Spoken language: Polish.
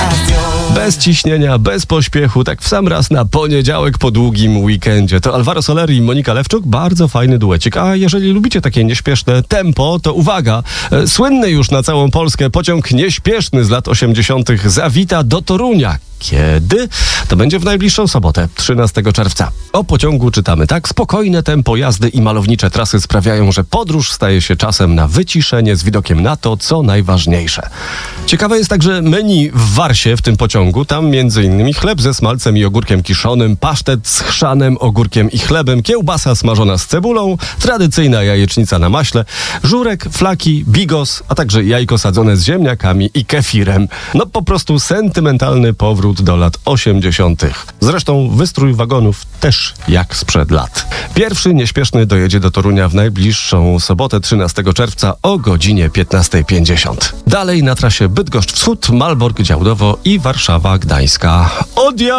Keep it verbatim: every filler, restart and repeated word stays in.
Radio. Bez ciśnienia, bez pośpiechu, tak w sam raz na poniedziałek po długim weekendzie. To Alvaro Soler i Monika Lewczuk, bardzo fajny duecik. A jeżeli lubicie takie nieśpieszne tempo, to uwaga, e, słynny już na całą Polskę pociąg nieśpieszny z lat osiemdziesiątych zawita do Torunia. Kiedy? To będzie w najbliższą sobotę, trzynastego czerwca. O pociągu czytamy tak: spokojne tempo jazdy i malownicze trasy sprawiają, że podróż staje się czasem na wyciszenie z widokiem na to, co najważniejsze. Ciekawe jest także menu w Warsie w tym pociągu. Tam między innymi chleb ze smalcem i ogórkiem kiszonym, pasztet z chrzanem, ogórkiem i chlebem, kiełbasa smażona z cebulą, tradycyjna jajecznica na maśle, żurek, flaki, bigos, a także jajko sadzone z ziemniakami i kefirem. No po prostu sentymentalny powrót do lat osiemdziesiątych. Zresztą wystrój wagonów też jak sprzed lat. Pierwszy nieśpieszny dojedzie do Torunia w najbliższą sobotę, trzynastego czerwca o godzinie piętnasta pięćdziesiąt. Dalej na trasie Bydgoszcz Wschód, Malbork Działdowo i Warszawa Gdańska. Odjazd!